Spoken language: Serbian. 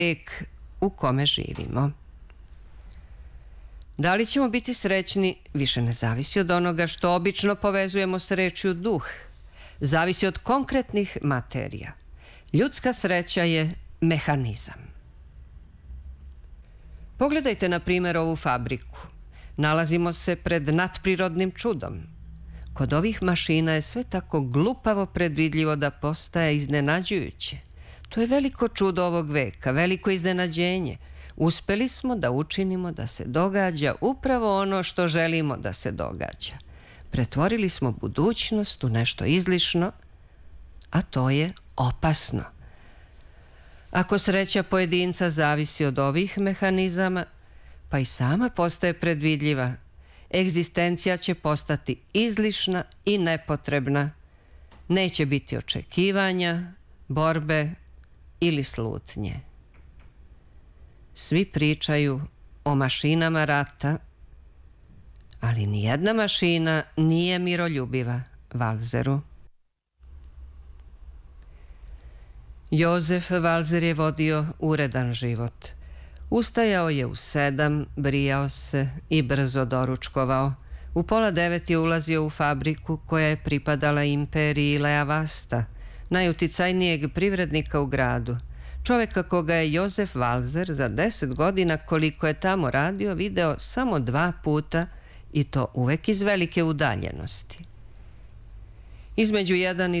vek u kome živimo. Da li ćemo biti srećni više ne zavisi od onoga što obično povezujemo s rečju duh. Zavisi od konkretnih materija. Ljudska sreća je mehanizam. Pogledajte na primjer ovu fabriku. Nalazimo se pred nadprirodnim čudom. Kod ovih mašina je sve tako glupavo predvidljivo da postaje iznenađujuće. To je veliko čudo ovog veka, veliko iznenađenje. Uspeli smo da učinimo da se događa upravo ono što želimo da se događa. Pretvorili smo budućnost u nešto izlišno, a to je opasno. Ako sreća pojedinca zavisi od ovih mehanizama, pa i sama postaje predvidljiva, egzistencija će postati izlišna i nepotrebna. Neće biti očekivanja, borbe ili slutnje. Svi pričaju o mašinama rata, ali nijedna mašina nije miroljubiva, Valzeru. Jozef Valzer je vodio uredan život. Ustajao je u 7, brijao se i brzo doručkovao. U 8:30 je ulazio u fabriku koja je pripadala imperiji Lea Vasta, najuticajnijeg privrednika u gradu. Čovjeka koga je Jozef Valzer za 10 godina koliko je tamo radio video samo 2 puta i to uvek iz velike udaljenosti. Između 1 i